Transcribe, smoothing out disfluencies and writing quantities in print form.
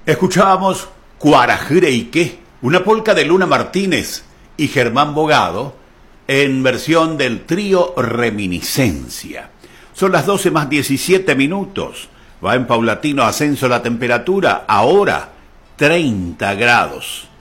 Escuchábamos Cuarajireique, una polca de Luna Martínez y Germán Bogado en versión del trío Reminiscencia. Son las 12 más 17 minutos. Va en paulatino ascenso la temperatura, ahora 30 grados.